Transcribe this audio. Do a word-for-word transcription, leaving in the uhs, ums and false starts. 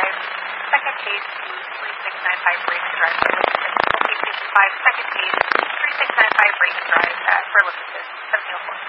fifty-five, second case to three six nine five Raymond Drive, Burlington. Okay, fifty-five, second case